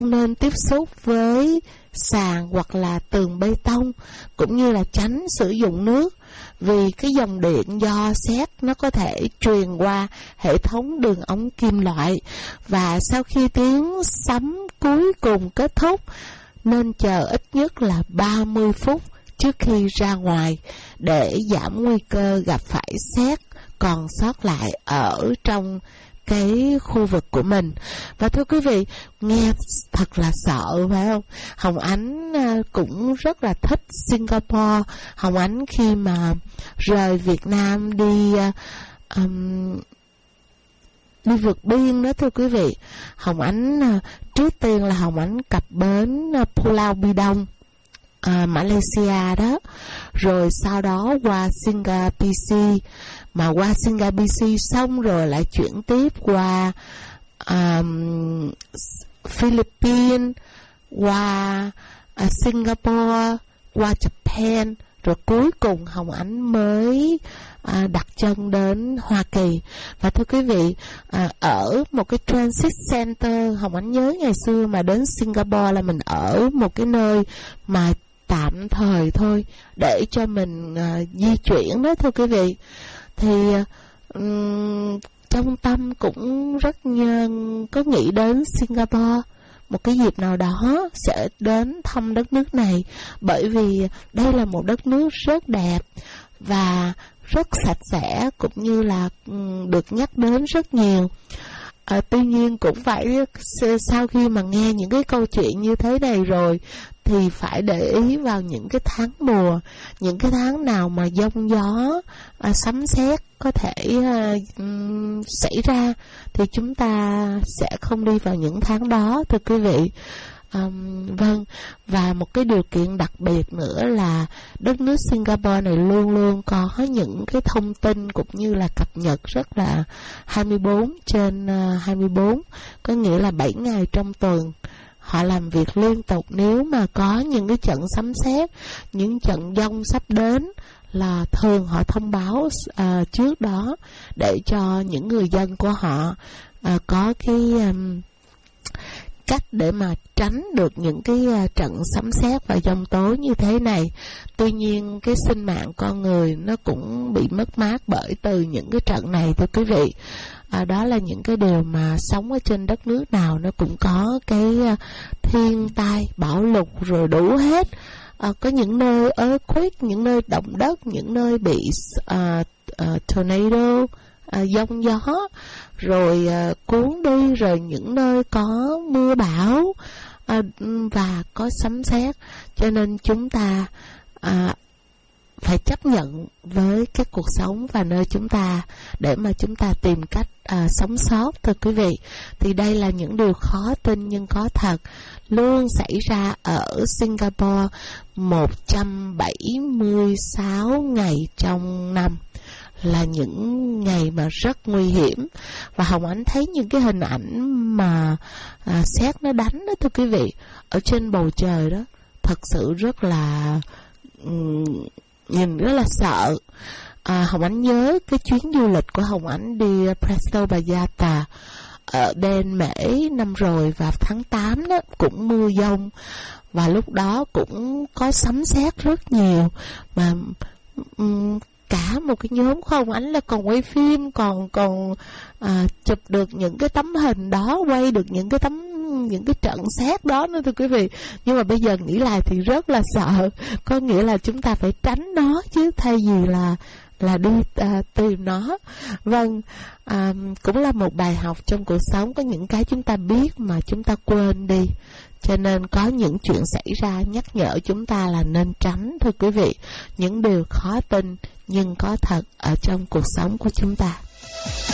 nên tiếp xúc với sàn hoặc là tường bê tông, cũng như là tránh sử dụng nước, vì cái dòng điện do sét nó có thể truyền qua hệ thống đường ống kim loại, và sau khi tiếng sấm cuối cùng kết thúc nên chờ ít nhất là 30 phút trước khi ra ngoài để giảm nguy cơ gặp phải sét còn sót lại ở trong cái khu vực của mình. Và thưa quý vị, nghe thật là sợ phải không? Hồng Ánh cũng rất là thích Singapore. Hồng Ánh khi mà rời Việt Nam đi vượt biên đó thưa quý vị, Hồng Ánh trước tiên là Hồng Ánh cập bến Pulau Bidong, Malaysia đó, rồi sau đó qua Singapore, mà qua Singapore xong rồi lại chuyển tiếp qua Philippines, qua Singapore, qua Japan, rồi cuối cùng Hồng Ánh mới đặt chân đến Hoa Kỳ. Và thưa quý vị, ở một cái transit center, Hồng Ánh nhớ ngày xưa mà đến Singapore là mình ở một cái nơi mà tạm thời thôi để cho mình di chuyển đó thưa quý vị. Thì trong tâm cũng rất có nghĩ đến Singapore, một cái dịp nào đó sẽ đến thăm đất nước này, bởi vì đây là một đất nước rất đẹp và rất sạch sẽ, cũng như là được nhắc đến rất nhiều. Tuy nhiên cũng phải, sau khi mà nghe những cái câu chuyện như thế này rồi thì phải để ý vào những cái tháng mùa, những cái tháng nào mà giông gió, sấm sét có thể xảy ra, thì chúng ta sẽ không đi vào những tháng đó thưa quý vị. Vâng, và một cái điều kiện đặc biệt nữa là đất nước Singapore này luôn luôn có những cái thông tin cũng như là cập nhật rất là 24/24, có nghĩa là 7 ngày trong tuần họ làm việc liên tục. Nếu mà có những cái trận sấm sét, những trận giông sắp đến là thường họ thông báo trước đó để cho những người dân của họ có cái cách để mà tránh được những cái trận sấm sét và giông tố như thế này. Tuy nhiên cái sinh mạng con người nó cũng bị mất mát bởi từ những cái trận này thưa quý vị. Đó là những cái điều mà sống ở trên đất nước nào nó cũng có cái thiên tai, bão lụt rồi đủ hết. Có những nơi earthquake, những nơi động đất, những nơi bị tornado, giông gió rồi cuốn đi, rồi những nơi có mưa bão và có sấm sét. Cho nên chúng ta phải chấp nhận với cái cuộc sống và nơi chúng ta để mà chúng ta tìm cách sống sót thưa quý vị. Thì đây là những điều khó tin nhưng có thật, luôn xảy ra ở Singapore 176 ngày trong năm, là những ngày mà rất nguy hiểm. Và Hồng Ánh thấy những cái hình ảnh mà sét nó đánh đó thưa quý vị, ở trên bầu trời đó, thật sự rất là nhìn rất là sợ. Hồng Ánh nhớ cái chuyến du lịch của Hồng Ánh đi Presto Vallarta ở bên Mễ năm rồi, vào tháng 8 đó cũng mưa giông, và lúc đó cũng có sấm sét rất nhiều, mà cả một cái nhóm của Hồng Ánh là còn quay phim, còn chụp được những cái tấm hình đó, quay được những cái trận sét đó nữa thưa quý vị. Nhưng mà bây giờ nghĩ lại thì rất là sợ, có nghĩa là chúng ta phải tránh nó chứ thay vì là đi tìm nó. Vâng, cũng là một bài học trong cuộc sống, có những cái chúng ta biết mà chúng ta quên đi, cho nên có những chuyện xảy ra nhắc nhở chúng ta là nên tránh thưa quý vị. Những điều khó tin nhưng có thật ở trong cuộc sống của chúng ta.